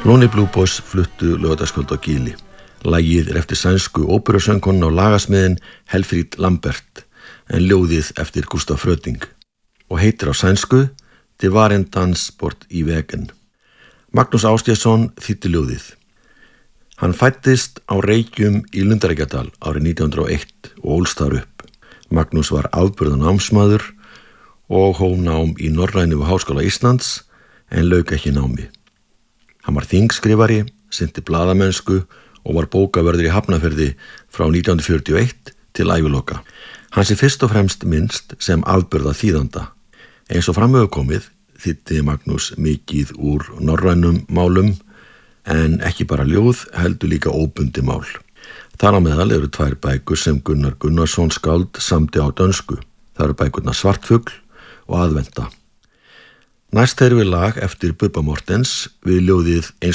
Lonely Blue Boys fluttu laugardagskvöld á Gíli. Lagið eftir sænsku óperusöngkonuna og lagasmiðin Helfrid Lambert en ljóðið eftir Gustaf Fröding og heitir á sænsku Det var en dans bort í vegen. Magnús Ásgeirsson þýddi ljóðið. Hann fæddist á Reykjum í Lundareykjadal árið 1901 og ólst þar upp. Magnús var afburða námsmaður og hóf nám í Norrænu við Háskóla Íslands en lauk ekki námi. Hann var þingskrifari, sinnti blaðamennsku og var bókavörður í Hafnarfirði frá 1941 til æviloka. Hann sé fyrst og fremst minnst sem afburða þýðanda. Eins og fram hefur komið þýddi Magnús mikið úr norrænum málum en ekki bara ljóð heldur líka óbundi mál. Þar á meðal eru 2 bækur sem Gunnar Gunnarsson skáld samdi á dönsku. Það eru bækurnar Svartfugl og Aðventa. Næst erum við lag eftir Bubba Mortens við ljóðið Eins